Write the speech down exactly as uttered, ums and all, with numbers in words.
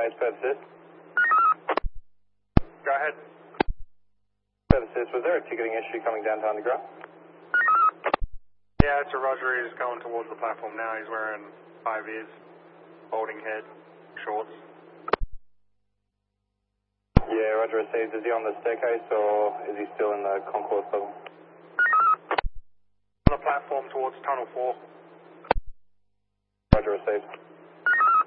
Sky's purposes. Go ahead. Purposes, was there a ticketing issue coming down to underground? Yeah, it's a Roger. He's going towards the platform now. He's wearing high vis, balding head, shorts. Yeah, Roger received. Is he on the staircase or is he still in the concourse level? On the platform towards tunnel four. Roger received.